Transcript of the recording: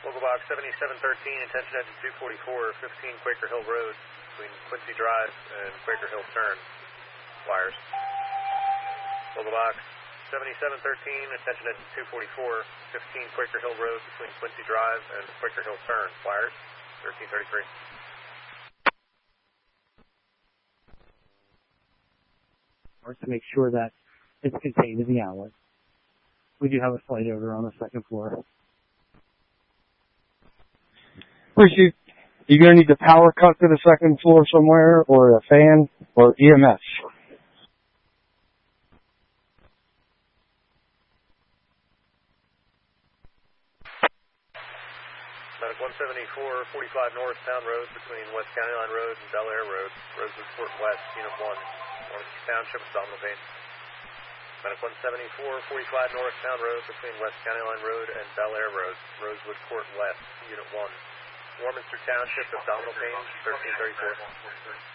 Local box 7713, attention engine 244, 15 Quaker Hill Road between Quincy Drive and Quaker Hill Turn. Wires. Local box 7713, attention engine 244, 15 Quaker Hill Road between Quincy Drive and Quaker Hill Turn. Wires. 1333. To make sure that it's contained in the outlet. We do have a flight odor on the second floor. Bruce, you going to need the power cut to the second floor somewhere, or a fan, or EMS? Medic 174, 45 North Town Road between West County Line Road and Bel Air Road. Rosewood Court West, Unit 1. Warminster Township, abdominal pain. Medic 174, 45 North Town Road between West County Line Road and Bel Air Road. Rosewood Court West, Unit 1. Warminster Township, abdominal pain, 1334.